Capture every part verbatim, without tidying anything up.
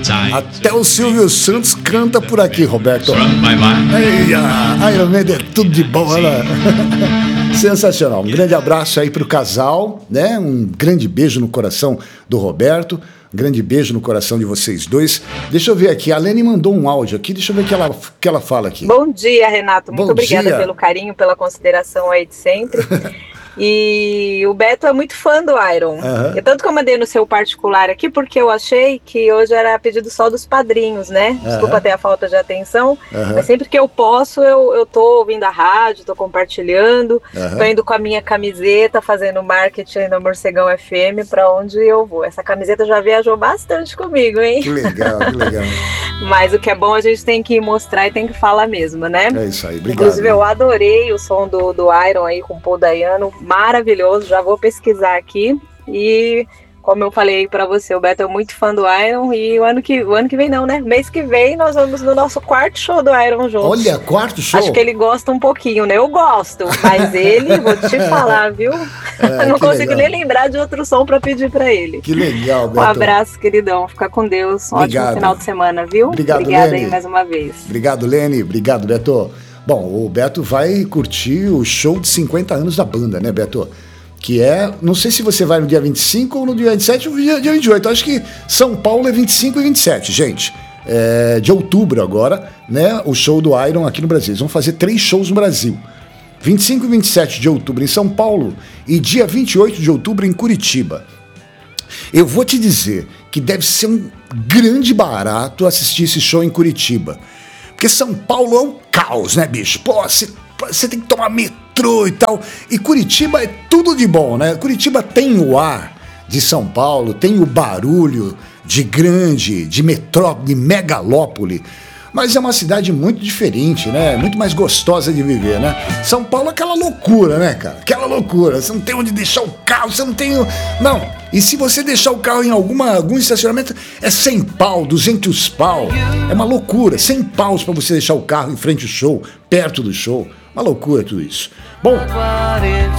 Até o Silvio Santos canta por aqui, Roberto. Eia, Iron Maiden é tudo de bom, né? Sensacional. Um grande abraço aí pro casal, né? Um grande beijo no coração do Roberto. Um grande beijo no coração de vocês dois. Deixa eu ver aqui, a Lene mandou um áudio aqui, deixa eu ver o que ela, que ela fala aqui. Bom dia, Renato. Muito Bom obrigada dia. pelo carinho, pela consideração aí de sempre. E o Beto é muito fã do Iron. Uhum. E tanto que eu mandei no seu particular aqui, porque eu achei que hoje era pedido só dos padrinhos, né? Desculpa Uhum. até a falta de atenção, Uhum. mas sempre que eu posso, eu, eu tô ouvindo a rádio, tô compartilhando, Uhum. tô indo com a minha camiseta, fazendo marketing no Morcegão F M, pra onde eu vou. Essa camiseta já viajou bastante comigo, hein? Que legal, que legal. Mas o que é bom a gente tem que mostrar e tem que falar mesmo, né? É isso aí, obrigado. Inclusive eu adorei o som do, do Iron aí com o Paul Dayano, maravilhoso, já vou pesquisar aqui. E como eu falei pra você, o Beto é muito fã do Iron e o ano que, o ano que vem não, né? Mês que vem nós vamos no nosso quarto show do Iron juntos. Olha, quarto show? Acho que ele gosta um pouquinho, né? Eu gosto, mas ele, vou te falar, viu? É, não consigo legal. nem lembrar de outro som pra pedir pra ele. Que legal, Beto. Um abraço, queridão. Fica com Deus. Um Obrigado. ótimo final de semana, viu? Obrigado, Obrigada Lene. aí mais uma vez. Obrigado, Lene. Obrigado, Beto. Bom, o Beto vai curtir o show de cinquenta anos da banda, né, Beto? Que é, não sei se você vai no dia vinte e cinco ou no dia vinte e sete ou no dia vinte e oito. Acho que São Paulo é vinte e cinco e vinte e sete, gente. É de outubro agora, né? O show do Iron aqui no Brasil. Eles vão fazer três shows no Brasil. vinte e cinco e vinte e sete de outubro em São Paulo e dia vinte e oito de outubro em Curitiba. Eu vou te dizer que deve ser um grande barato assistir esse show em Curitiba. Porque São Paulo é um caos, né, bicho? Pô, você tem que tomar metrô e tal. E Curitiba é tudo de bom, né? Curitiba tem o ar de São Paulo, tem o barulho de grande, de metrópole, de megalópole. Mas é uma cidade muito diferente, né? Muito mais gostosa de viver, né? São Paulo é aquela loucura, né, cara? Aquela loucura. Você não tem onde deixar o carro, você não tem... Não. E se você deixar o carro em alguma, algum estacionamento, é cem pau, duzentos pau. É uma loucura. cem paus pra você deixar o carro em frente ao show, perto do show. Uma loucura tudo isso. Bom, ah,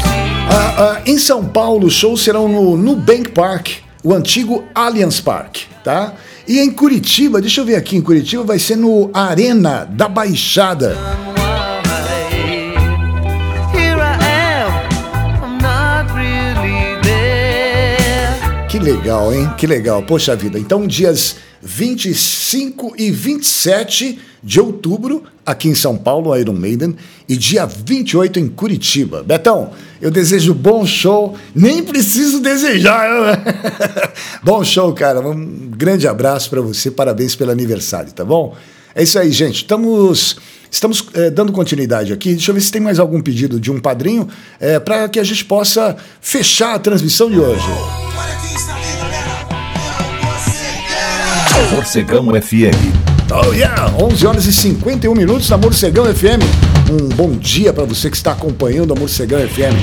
ah, em São Paulo, os shows serão no Nubank Park, o antigo Allianz Parque, tá? E em Curitiba, deixa eu ver aqui, em Curitiba vai ser no Arena da Baixada. Que legal, hein? Que legal. Poxa vida. Então, dias vinte e cinco e vinte e sete de outubro, aqui em São Paulo, Iron Maiden, e dia vinte e oito em Curitiba. Betão, eu desejo bom show. Nem preciso desejar. Bom show, cara. Um grande abraço para você. Parabéns pelo aniversário, tá bom? É isso aí, gente. Estamos... Estamos é, dando continuidade aqui. Deixa eu ver se tem mais algum pedido de um padrinho é, para que a gente possa fechar a transmissão de hoje. Morcegão F M. Oh yeah! onze horas e cinquenta e um minutos na Morcegão F M. Um bom dia para você que está acompanhando a Morcegão F M.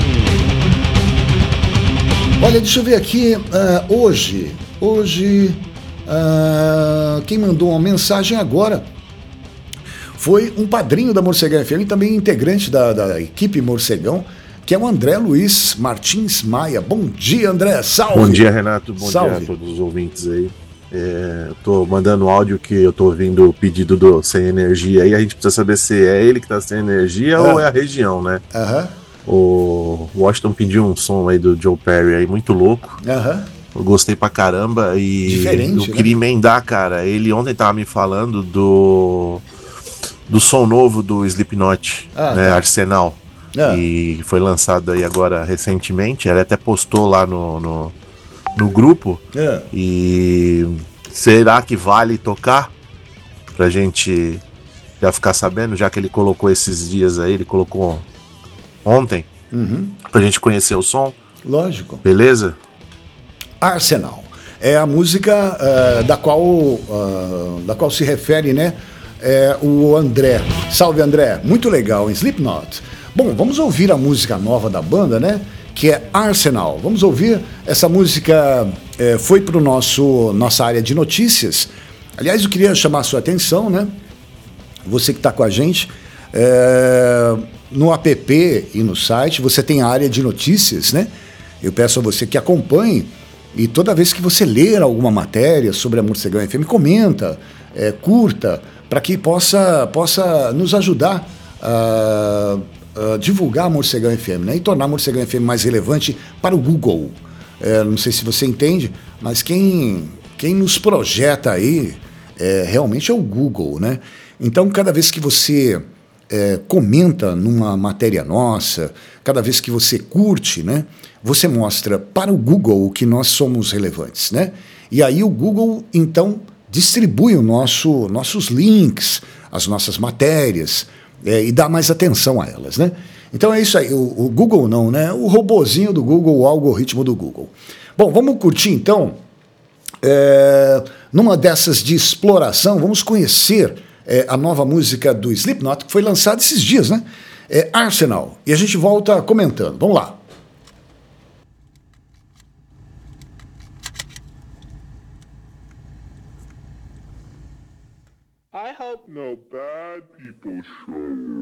Olha, deixa eu ver aqui. Uh, hoje, hoje, uh, quem mandou uma mensagem agora foi um padrinho da Morcegão F M e também integrante da, da equipe Morcegão, que é o André Luiz Martins Maia. Bom dia, André. Salve. Bom dia, Renato. Bom Salve. dia a todos os ouvintes aí. É, eu tô mandando áudio que eu tô ouvindo o pedido do Sem Energia aí. A gente precisa saber se é ele que tá sem energia é. ou é a região, né? Aham. O Washington pediu um som aí do Joe Perry aí, muito louco. Aham. Eu gostei pra caramba e Diferente, eu queria né? emendar, cara. Ele ontem tava me falando do do som novo do Slipknot, Ah, né? tá. Arsenal. Ah. E foi lançado aí agora recentemente. Ele até postou lá no, no, no grupo. É. E será que vale tocar? Pra gente já ficar sabendo, já que ele colocou esses dias aí, ele colocou ontem, Uhum. pra gente conhecer o som, Lógico. beleza? Arsenal é a música uh, da qual uh, da qual se refere, né, é, o André. Salve, André. Muito legal, em Slipknot. Bom, vamos ouvir a música nova da banda, né, que é Arsenal. Vamos ouvir essa música. É, foi para o nosso nossa área de notícias. Aliás, eu queria chamar a sua atenção, né, você que está com a gente, é, no app e no site você tem a área de notícias, né? Eu peço a você que acompanhe E toda vez que você ler alguma matéria sobre a Morcegão F M, comenta, é, curta, para que possa, possa nos ajudar a, a divulgar a Morcegão F M, né? E tornar a Morcegão F M mais relevante para o Google. É, não sei se você entende, mas quem, quem nos projeta aí é, realmente é o Google, né? Então, cada vez que você é, comenta numa matéria nossa, cada vez que você curte, né? Você mostra para o Google que nós somos relevantes, né? E aí o Google, então, distribui o nosso, nossos links, as nossas matérias, é, e dá mais atenção a elas, né? Então é isso aí, o, o Google não, né? O robozinho do Google, o algoritmo do Google. Bom, vamos curtir então, é, numa dessas de exploração, vamos conhecer é, a nova música do Slipknot, que foi lançada esses dias, né? É Arsenal. E a gente volta comentando. Vamos lá. I hope no bad people show.